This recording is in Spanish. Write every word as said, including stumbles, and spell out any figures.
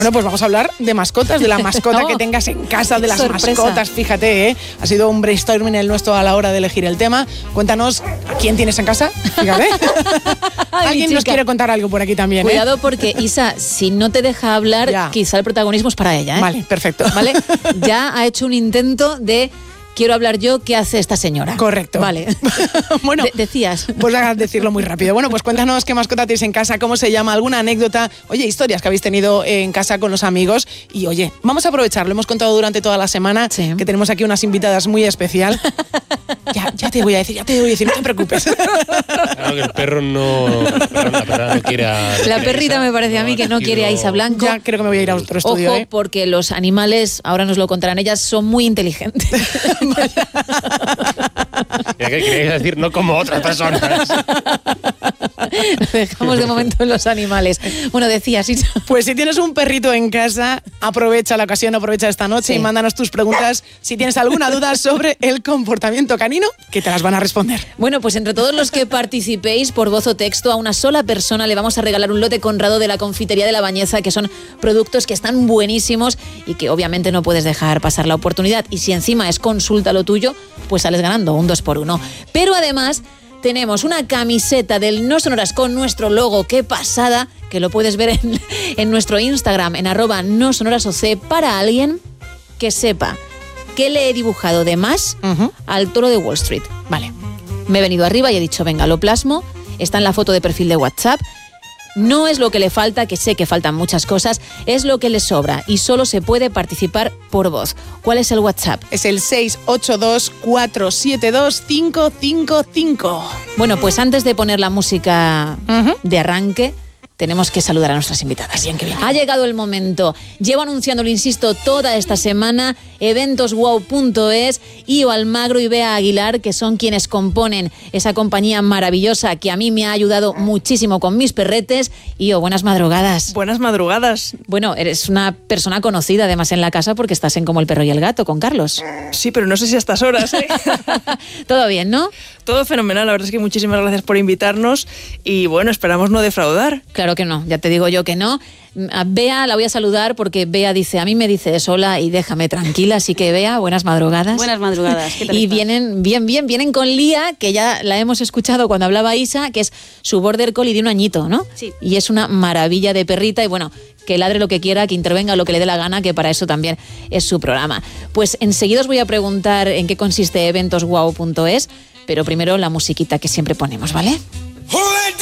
Bueno, pues vamos a hablar de mascotas, de la mascota oh, que tengas en casa, de las sorpresa. mascotas, fíjate, ¿eh? Ha sido un brainstorming el nuestro a la hora de elegir el tema. Cuéntanos, ¿a quién tienes en casa? Fíjate. Ay, Alguien nos chica. quiere contar algo por aquí también, ¿eh? Cuidado porque, Isa, si no te deja hablar, Ya. quizá el protagonismo es para ella, ¿eh? Vale, perfecto. ¿Vale? Ya ha hecho un intento de quiero hablar yo, ¿qué hace esta señora? Correcto. Vale. Bueno, De- decías. pues a decirlo muy rápido. Bueno, pues cuéntanos qué mascota tienes en casa, cómo se llama, alguna anécdota, oye, historias que habéis tenido en casa con los amigos. Y oye, vamos a aprovechar, lo hemos contado durante toda la semana, Sí. que tenemos aquí unas invitadas muy especial. Ya, ya te voy a decir, ya te voy a decir, no te preocupes. Claro que el perro no, la perra, la perra no quiere a, La perrita me parece a mí que no quiere a Isa Blanco. Ya creo que me voy a ir a otro Ojo, estudio, ¿eh? porque los animales, ahora nos lo contarán ellas, son muy inteligentes. ¿Qué queríais decir? No como otras personas. Dejamos de momento en los animales. Bueno, decías, Isa. Pues si tienes un perrito en casa, aprovecha la ocasión, aprovecha esta noche Sí. y mándanos tus preguntas. Si tienes alguna duda sobre el comportamiento canino, que te las van a responder. Bueno, pues entre todos los que participéis por voz o texto, a una sola persona le vamos a regalar un lote Conrado de la confitería de La Bañeza, que son productos que están buenísimos y que obviamente no puedes dejar pasar la oportunidad. Y si encima es consulta lo tuyo, pues sales ganando un dos por uno. Pero además tenemos una camiseta del No Sonoras con nuestro logo, qué pasada, que lo puedes ver en, en nuestro Instagram, en arroba no sonoras o c, para alguien que sepa que le he dibujado de más Ujú. al toro de Wall Street. Vale. Me he venido arriba y he dicho, venga, lo plasmo, está en la foto de perfil de WhatsApp. No es lo que le falta, que sé que faltan muchas cosas, es lo que le sobra y solo se puede participar por voz. ¿Cuál es el WhatsApp? Es el seis ocho dos, cuatro siete dos, cinco cinco cinco. Bueno, pues antes de poner la música Ujú. de arranque, tenemos que saludar a nuestras invitadas. Bien, qué bien. Ha llegado el momento. Llevo anunciándolo, insisto, toda esta semana, eventos wow punto es, Io Almagro y Bea Aguilar, que son quienes componen esa compañía maravillosa que a mí me ha ayudado muchísimo con mis perretes. Io, buenas madrugadas. Buenas madrugadas. Bueno, eres una persona conocida además en la casa porque estás en Como el perro y el gato con Carlos. Sí, pero no sé si a estas horas, ¿eh? Todo bien, ¿no? Todo fenomenal, la verdad es que muchísimas gracias por invitarnos y bueno, esperamos no defraudar. Claro que no, ya te digo yo que no. A Bea la voy a saludar porque Bea dice, a mí me dice sola y déjame tranquila, así que Bea, buenas madrugadas. Buenas madrugadas. ¿Qué tal Y estás? vienen, bien, bien, vienen con Lía, que ya la hemos escuchado cuando hablaba Isa, que es su border collie de un añito, ¿no? Sí. Y es una maravilla de perrita y bueno, que ladre lo que quiera, que intervenga lo que le dé la gana, que para eso también es su programa. Pues enseguida os voy a preguntar en qué consiste eventos wow punto es, pero primero la musiquita que siempre ponemos, ¿vale?